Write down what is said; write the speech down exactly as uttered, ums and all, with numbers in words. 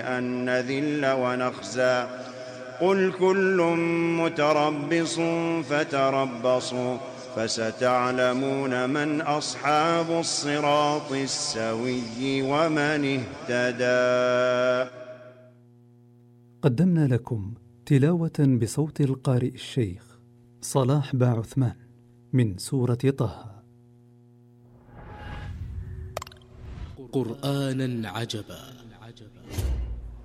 أن نذل ونخزى قل كل متربص فتربصوا فستعلمون من أصحاب الصراط السوي ومن اهتدى. قدمنا لكم تلاوة بصوت القارئ الشيخ صلاح باعثمان من سورة طه. قرآنا عجبا